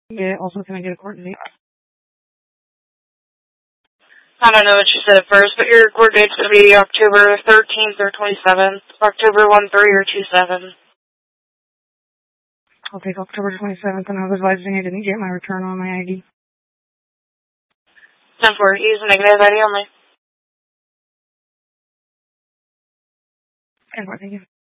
Yeah, also, can I get a court date? I don't know what you said at first, but your court date's going to be October 13th or 27th. October 1-3 or 2-7. I'll take October 27th, and I was advising I didn't get my return on my ID. 10-4, use a negative ID only. 10-4, thank you.